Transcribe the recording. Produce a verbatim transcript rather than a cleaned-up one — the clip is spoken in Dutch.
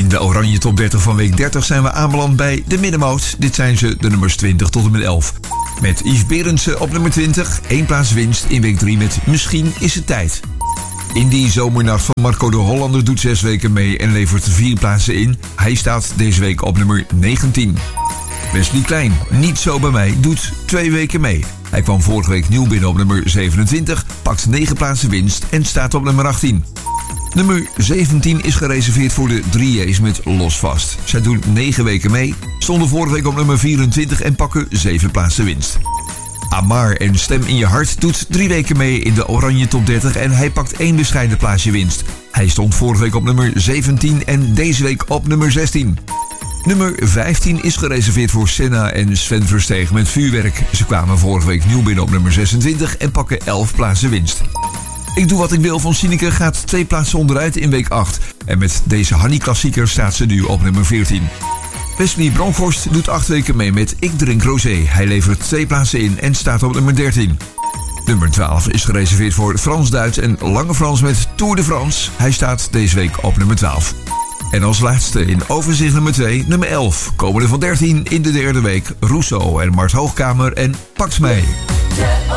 de Oranje Top dertig van week dertig zijn we aanbeland bij de middenmoot. Dit zijn ze, de nummers twintig tot en met elf. Met Yves Berendsen op nummer twintig, één plaats winst in week drie met Misschien is het tijd. In die zomernacht van Marco de Hollander doet zes weken mee en levert vier plaatsen in. Hij staat deze week op nummer negentien. Wesley Klein, Niet zo bij mij, doet twee weken mee. Hij kwam vorige week nieuw binnen op nummer zevenentwintig, pakt negen plaatsen winst en staat op nummer achttien. Nummer zeventien is gereserveerd voor de drie J's met Los Vast. Zij doen negen weken mee, stonden vorige week op nummer vierentwintig en pakken zeven plaatsen winst. Amar en Stem in je hart doet drie weken mee in de Oranje Top dertig en hij pakt één bescheiden plaatsje winst. Hij stond vorige week op nummer zeventien en deze week op nummer zestien. Nummer vijftien is gereserveerd voor Senna en Sven Versteeg met Vuurwerk. Ze kwamen vorige week nieuw binnen op nummer zesentwintig en pakken elf plaatsen winst. Ik doe wat ik wil van Sineke gaat twee plaatsen onderuit in week acht. En met deze Hanny-klassieker staat ze nu op nummer veertien. Wesley Bronkhorst doet acht weken mee met Ik drink rosé. Hij levert twee plaatsen in en staat op nummer dertien. Nummer twaalf is gereserveerd voor Frans Duits en Lange Frans met Tour de France. Hij staat deze week op nummer twaalf. En als laatste in overzicht nummer twee, nummer elf. Komende van dertien in de derde week. Rousseau en Mart Hoogkamer en Pax mee.